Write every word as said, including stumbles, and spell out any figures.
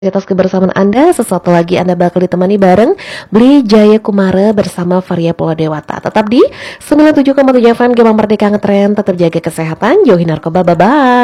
Atas kebersamaan Anda, sesuatu lagi Anda bakal ditemani bareng Bli Jaya Kumara bersama Varia Pulau Dewata. Tetap di sembilan puluh tujuh koma tujuh F M Gemang Merdeka Ngetrend, tetap jaga kesehatan, jauhi narkoba, bye-bye.